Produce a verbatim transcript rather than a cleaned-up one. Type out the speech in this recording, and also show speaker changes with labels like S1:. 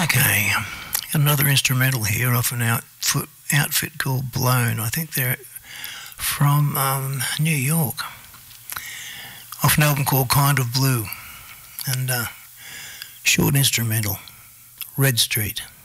S1: Okay, another instrumental here off an outfit, outfit called Blown. I think they're from um, New York, off an album called Kind of Blue, and uh, short instrumental, Red Street.